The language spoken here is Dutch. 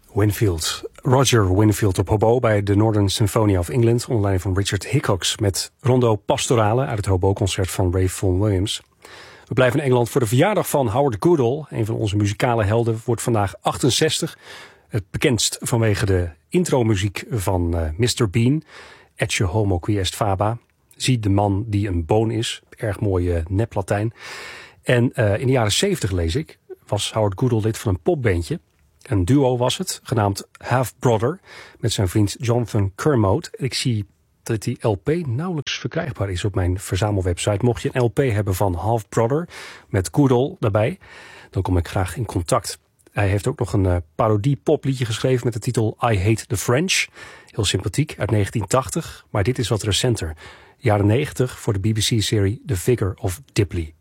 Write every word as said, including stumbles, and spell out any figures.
Winfield. Roger Winfield op hobo bij de Northern Symphony of England onder leiding van Richard Hickox met Rondo Pastorale uit het hobo-concert van Ray Vaughan Williams. We blijven in Engeland voor de verjaardag van Howard Goodall. Een van onze muzikale helden wordt vandaag achtenzestig. Het bekendst vanwege de intromuziek van uh, mister Bean. Ecce homo qui est faba. Zie de man die een boon is. Erg mooi uh, nep-Latijn. En uh, in de jaren zeventig lees ik, was Howard Goodall lid van een popbandje. Een duo was het, genaamd Half Brother, met zijn vriend Jonathan Kermode. Ik zie dat die L P nauwelijks verkrijgbaar is op mijn verzamelwebsite. Mocht je een L P hebben van Half Brother, met Goodall daarbij, dan kom ik graag in contact. Hij heeft ook nog een uh, parodie-popliedje geschreven met de titel I Hate the French. Heel sympathiek, uit negentien tachtig, maar dit is wat recenter. Jaren negentig voor de B B C-serie The Vicar of Dibley.